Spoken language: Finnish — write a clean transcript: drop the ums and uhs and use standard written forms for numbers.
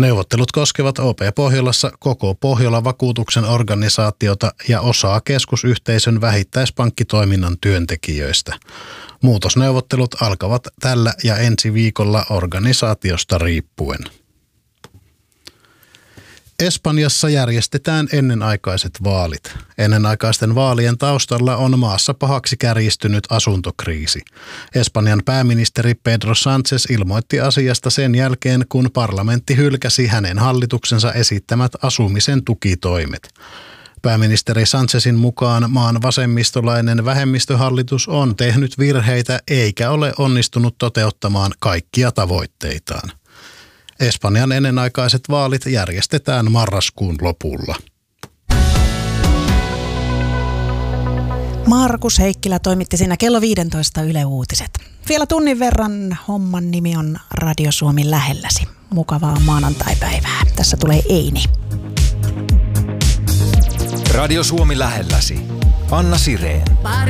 Neuvottelut koskevat OP Pohjolassa koko Pohjola-vakuutuksen organisaatiota ja osaa keskusyhteisön vähittäispankkitoiminnan työntekijöistä. Muutosneuvottelut alkavat tällä ja ensi viikolla organisaatiosta riippuen. Espanjassa järjestetään ennenaikaiset vaalit. Ennenaikaisten vaalien taustalla on maassa pahaksi kärjistynyt asuntokriisi. Espanjan pääministeri Pedro Sánchez ilmoitti asiasta sen jälkeen, kun parlamentti hylkäsi hänen hallituksensa esittämät asumisen tukitoimet. Pääministeri Sánchezin mukaan maan vasemmistolainen vähemmistöhallitus on tehnyt virheitä eikä ole onnistunut toteuttamaan kaikkia tavoitteitaan. Espanjan ennenaikaiset vaalit järjestetään marraskuun lopulla. Markus Heikkilä toimitti siinä kello 15 Yle Uutiset. Vielä tunnin verran homman nimi on Radio Suomi lähelläsi. Mukavaa maanantaipäivää. Tässä tulee Eini. Radio Suomi lähelläsi. Anna Sireen.